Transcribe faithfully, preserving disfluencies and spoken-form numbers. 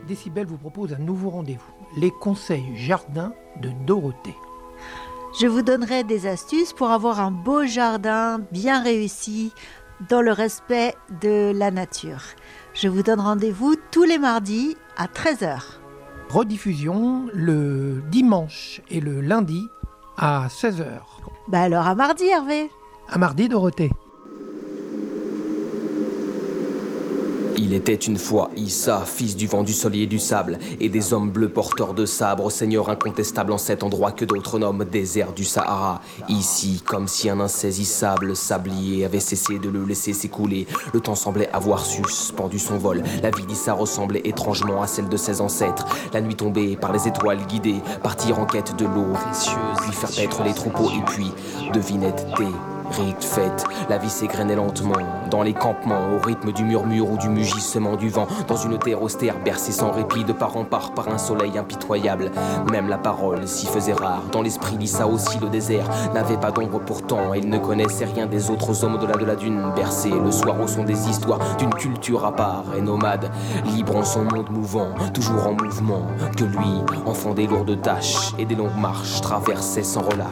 Décibel vous propose un nouveau rendez-vous, les conseils jardin de Dorothée. Je vous donnerai des astuces pour avoir un beau jardin bien réussi dans le respect de la nature. Je vous donne rendez-vous tous les mardis à treize heures. Rediffusion le dimanche et le lundi à seize heures. Bah alors à mardi Hervé. À mardi Dorothée. Il était une fois Issa, fils du vent, du soleil et du sable, et des hommes bleus porteurs de sabres, seigneur incontestable en cet endroit que d'autres nomment désert du Sahara. Ici, comme si un insaisissable sablier avait cessé de le laisser s'écouler, le temps semblait avoir suspendu son vol. La vie d'Issa ressemblait étrangement à celle de ses ancêtres. La nuit tombée, par les étoiles guidées, partir en quête de l'eau précieuse, puis faire paître les troupeaux, et puis, devinette thé. Rite fête, la vie s'égrenait lentement dans les campements, au rythme du murmure ou du mugissement du vent, dans une terre austère bercée sans répit de part en part par un soleil impitoyable. Même la parole s'y faisait rare, dans l'esprit d'Issa aussi le désert n'avait pas d'ombre pourtant, et il ne connaissait rien des autres hommes au-delà de la dune, bercé le soir au son des histoires d'une culture à part et nomade, libre en son monde mouvant, toujours en mouvement, que lui, enfant des lourdes tâches et des longues marches, traversait sans relâche.